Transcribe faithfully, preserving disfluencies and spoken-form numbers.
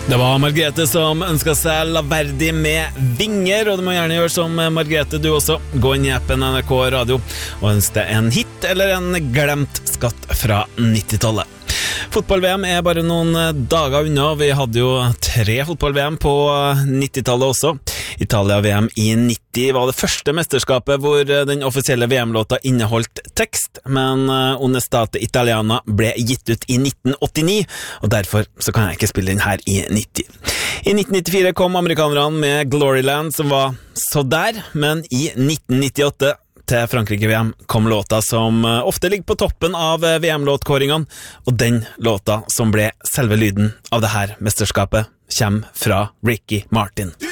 Det var Margrethe som ønsket seg Laverdi med vinger, og du må gjerne gjøre som Margrethe du også. Gå inn i appen N R K Radio og ønsk deg en hit eller en glemt skatt fra nittitallet. Fotball-V M er bare noen dager unna. Vi hadde jo tre fotball-V M på nittitallet også. Italia-V M i nitti var det første mesterskapet hvor den offisielle V M-låta inneholdt tekst, men Onestate Italiana ble gitt ut i nitten åttini, og derfor så kan jeg ikke spille den her i nitti. I nitten nittifire kom amerikanerne med Gloryland, som var så der, men i nitten nittiåtte til Frankrike-V M kom låta som ofte ligger på toppen av V M-låtkåringene, og den låta som ble selve lyden av det her mesterskapet kommer fra Ricky Martin.